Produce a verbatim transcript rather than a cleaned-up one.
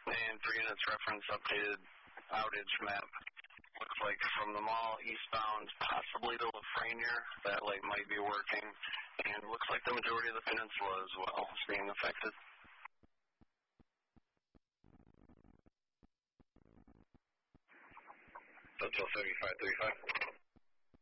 And for units reference updated outage map. Looks like from the mall eastbound, possibly to Lafreniere, that light might be working. And looks like the majority of the peninsula as well is being affected. Hotel seventy-five thirty-five.